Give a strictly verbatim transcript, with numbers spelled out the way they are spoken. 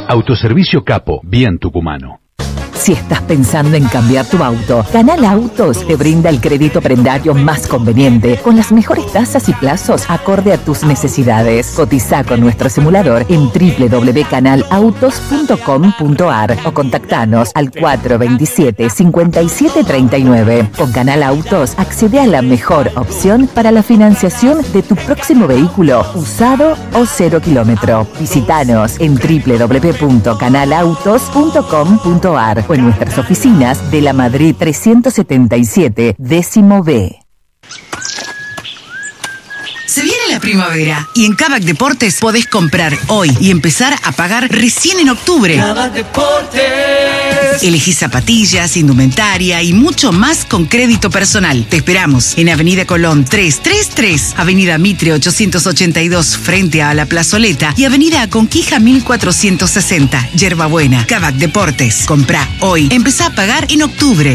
Autoservicio Capo, bien tucumano. Si estás pensando en cambiar tu auto, Canal Autos te brinda el crédito prendario más conveniente, con las mejores tasas y plazos acorde a tus necesidades. Cotiza con nuestro simulador en doble u doble u doble u punto canal autos punto com punto a r o contactanos al cuatro dos siete, cinco siete tres nueve. Con Canal Autos accede a la mejor opción para la financiación de tu próximo vehículo, usado o cero kilómetro. Visítanos en doble u doble u doble u punto canal autos punto com punto a r o en nuestras oficinas de la Madrid trescientos setenta y siete, décimo B. Se viene la primavera y en Kavak Deportes podés comprar hoy y empezar a pagar recién en octubre. Kavak Deportes. Elegí zapatillas, indumentaria y mucho más con crédito personal. Te esperamos en Avenida Colón trescientos treinta y tres, Avenida Mitre ochocientos ochenta y dos frente a la Plazoleta y Avenida Conquija mil cuatrocientos sesenta, Yerbabuena. Kavak Deportes. Comprá hoy, empezá a pagar en octubre.